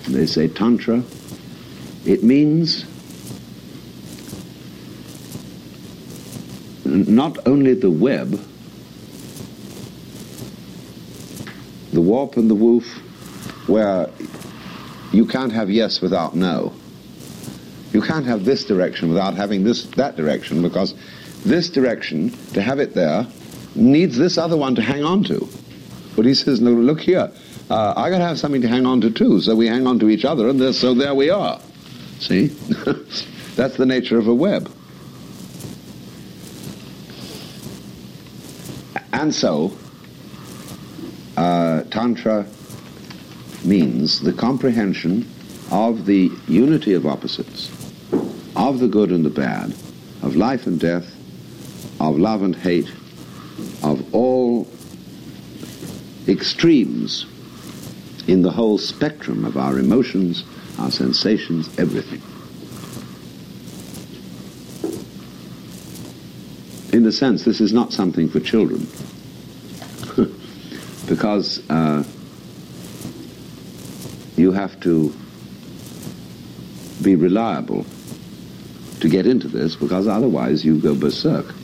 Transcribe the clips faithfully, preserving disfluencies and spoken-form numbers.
they say Tantra. It means not only the web, the warp and the woof, where you can't have yes without no. You can't have this direction without having this that direction, because this direction, to have it there, needs this other one to hang on to. But he says, no, look here, uh, I got to have something to hang on to too, so we hang on to each other, and there, so there we are. See? That's the nature of a web. And so, uh, Tantra means the comprehension of the unity of opposites, of the good and the bad, of life and death, of love and hate, of all extremes in the whole spectrum of our emotions, our sensations, everything. In a sense, this is not something for children, because uh, you have to be reliable to get into this, because otherwise you go berserk.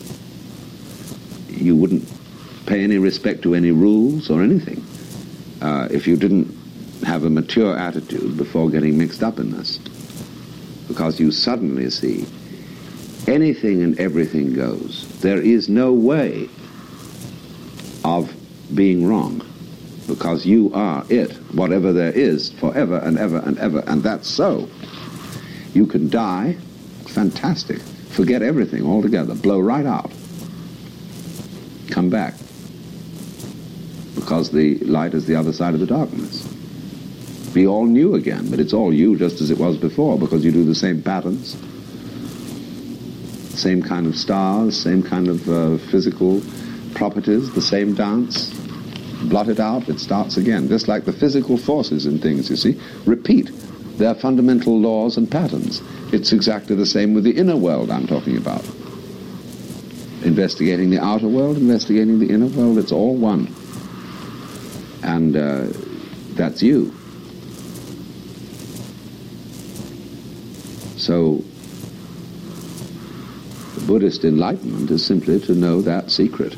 You wouldn't pay any respect to any rules or anything uh, if you didn't have a mature attitude before getting mixed up in this, because you suddenly see anything and everything goes. There is no way of being wrong, because you are it, whatever there is, forever and ever and ever, and that's so. You can die, fantastic, forget everything altogether, blow right out, come back, because the light is the other side of the darkness. Be all new again, but it's all you just as it was before, because you do the same patterns, same kind of stars, same kind of uh, physical properties, the same dance. Blot it out, it starts again. Just like the physical forces in things, you see, repeat their fundamental laws and patterns. It's exactly the same with the inner world I'm talking about. Investigating the outer world, investigating the inner world, it's all one. And uh, that's you. So, the Buddhist enlightenment is simply to know that secret.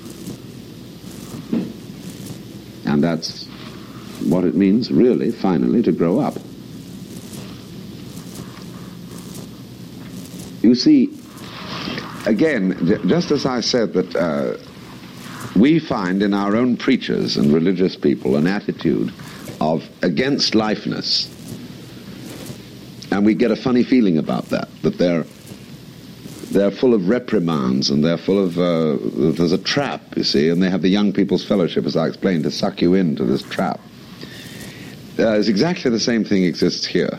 And that's what it means, really, finally, to grow up. You see, again, just as I said that uh, we find in our own preachers and religious people an attitude of against lifeness, and we get a funny feeling about that, that they're they're full of reprimands, and they're full of, uh, there's a trap, you see, and they have the Young People's Fellowship, as I explained, to suck you into this trap. Uh, it's exactly the same thing exists here.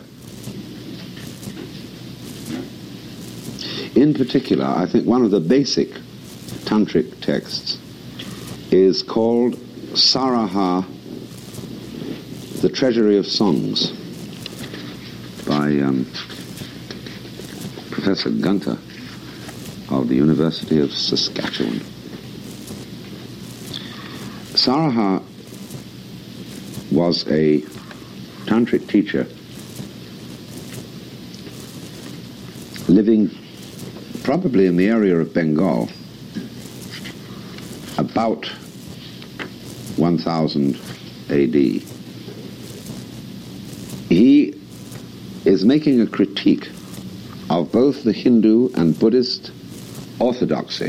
In particular, I think one of the basic tantric texts is called Saraha, the Treasury of Songs, by um, Professor Gunter of the University of Saskatchewan. Saraha was a tantric teacher living probably in the area of Bengal about one thousand A D. He is making a critique of both the Hindu and Buddhist orthodoxy.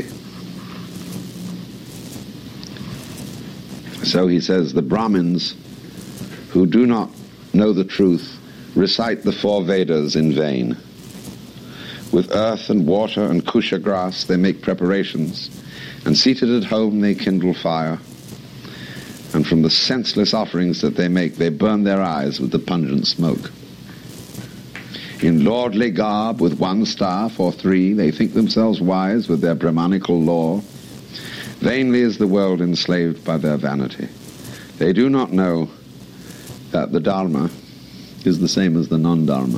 So he says, the Brahmins who do not know the truth recite the four Vedas in vain. With earth and water and kusha grass they make preparations, and seated at home they kindle fire, and from the senseless offerings that they make they burn their eyes with the pungent smoke. In lordly garb, with one staff or three, they think themselves wise with their Brahmanical lore. Vainly is the world enslaved by their vanity. They do not know that the Dharma is the same as the non-Dharma.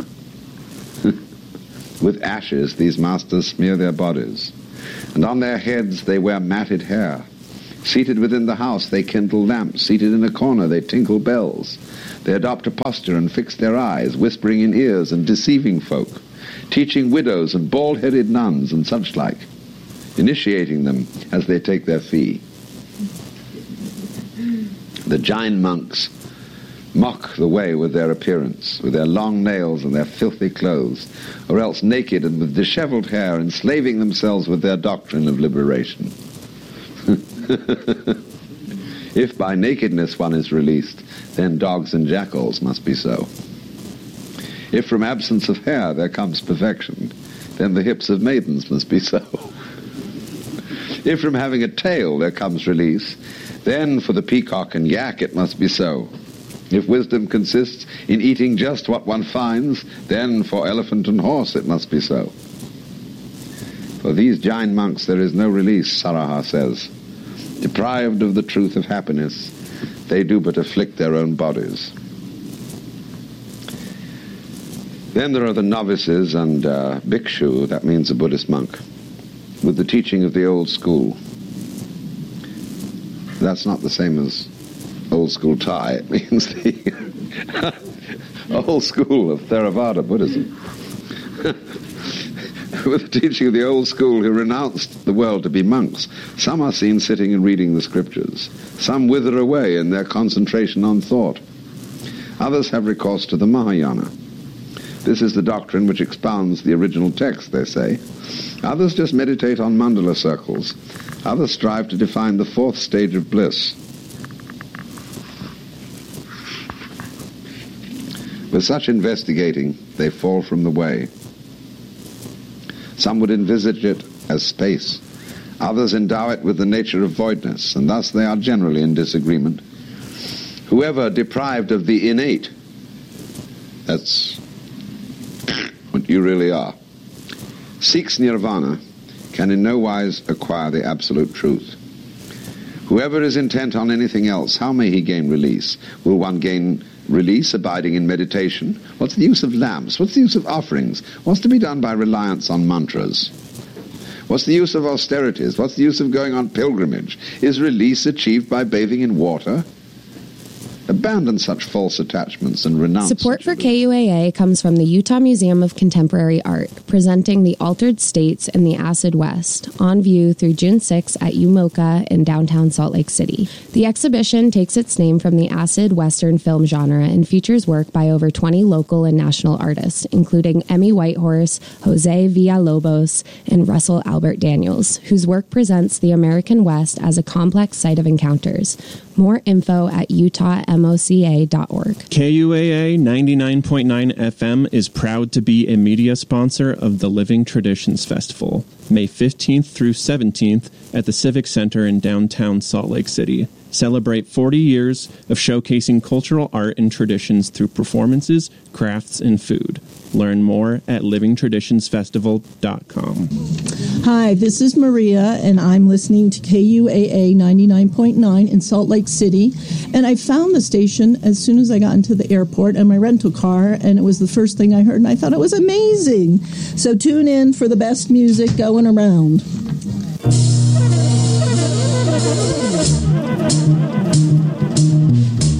With ashes these masters smear their bodies, and on their heads they wear matted hair. Seated within the house they kindle lamps, seated in a corner they tinkle bells. They adopt a posture and fix their eyes, whispering in ears and deceiving folk, teaching widows and bald-headed nuns and such like, initiating them as they take their fee. The Jain monks mock the way with their appearance, with their long nails and their filthy clothes, or else naked and with disheveled hair, enslaving themselves with their doctrine of liberation. If by nakedness one is released, then dogs and jackals must be so. If from absence of hair there comes perfection, then the hips of maidens must be so. If from having a tail there comes release, then for the peacock and yak it must be so. If wisdom consists in eating just what one finds, then for elephant and horse it must be so. For these Jain monks there is no release, Saraha says. Deprived of the truth of happiness, they do but afflict their own bodies. Then there are the novices and uh, bhikshu, that means a Buddhist monk, with the teaching of the old school. That's not the same as old school Thai. It means the old school of Theravada Buddhism. With the teaching of the old school who renounced the world to be monks, some are seen sitting and reading the scriptures. Some wither away in their concentration on thought. Others have recourse to the Mahayana. This is the doctrine which expounds the original text, they say. Others just meditate on mandala circles. Others strive to define the fourth stage of bliss. With such investigating, they fall from the way. Some would envisage it as space. Others endow it with the nature of voidness, and thus they are generally in disagreement. Whoever deprived of the innate, that's what you really are, seeks nirvana, can in no wise acquire the absolute truth. Whoever is intent on anything else, how may he gain release? Will one gain release abiding in meditation? What's the use of lamps? What's the use of offerings? What's to be done by reliance on mantras? What's the use of austerities? What's the use of going on pilgrimage? Is release achieved by bathing in water? Abandon such false attachments and renounce. Support for K U A A comes from the Utah Museum of Contemporary Art, presenting The Altered States in the Acid West, on view through June sixth at U M O C A in downtown Salt Lake City. The exhibition takes its name from the acid Western film genre and features work by over twenty local and national artists, including Emmy Whitehorse, Jose Villalobos, and Russell Albert Daniels, whose work presents the American West as a complex site of encounters. More info at utah m o c a dot org. K U A A ninety-nine point nine F M is proud to be a media sponsor of the Living Traditions Festival, May fifteenth through seventeenth at the Civic Center in downtown Salt Lake City. Celebrate forty years of showcasing cultural art and traditions through performances, crafts, and food. Learn more at living traditions festival dot com. Hi, this is Maria, and I'm listening to K U A A ninety-nine point nine in Salt Lake City. And I found the station as soon as I got into the airport in my rental car, and it was the first thing I heard, and I thought it was amazing. So tune in for the best music going around.